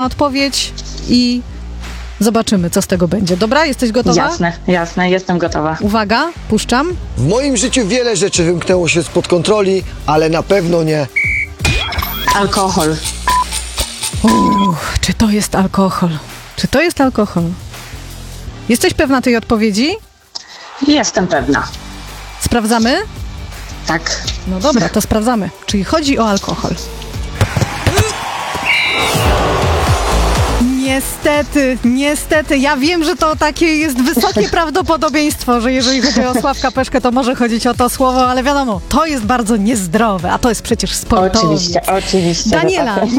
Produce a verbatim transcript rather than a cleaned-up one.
odpowiedź i zobaczymy, co z tego będzie. Dobra, jesteś gotowa? Jasne, jasne, jestem gotowa. Uwaga, puszczam. W moim życiu wiele rzeczy wymknęło się spod kontroli, ale na pewno nie. Alkohol. Uch, czy to jest alkohol? Czy to jest alkohol? Jesteś pewna tej odpowiedzi? Jestem pewna. Sprawdzamy? Tak. No dobra, to sprawdzamy. Czyli chodzi o alkohol. Niestety, niestety. Ja wiem, że to takie jest wysokie prawdopodobieństwo, że jeżeli chodzi o Sławka Peszkę, to może chodzić o to słowo, ale wiadomo, to jest bardzo niezdrowe, a to jest przecież sportowiec. Oczywiście, oczywiście. że Daniela, tak.